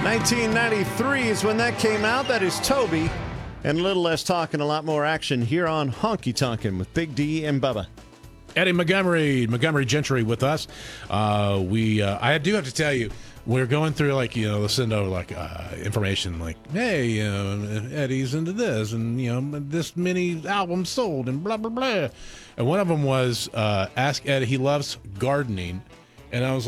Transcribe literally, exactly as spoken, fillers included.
nineteen ninety-three is when that came out. That is Toby. And a little less talk and a lot more action here on Honky Tonkin' with Big D and Bubba. Eddie Montgomery, Montgomery Gentry with us. Uh, we, uh, I do have to tell you, we're going through, like, you know, they'll send over, like, uh, information like, hey, uh, Eddie's into this, and, you know, this many albums sold, and blah, blah, blah. And one of them was uh, Ask Eddie. He loves gardening. And I was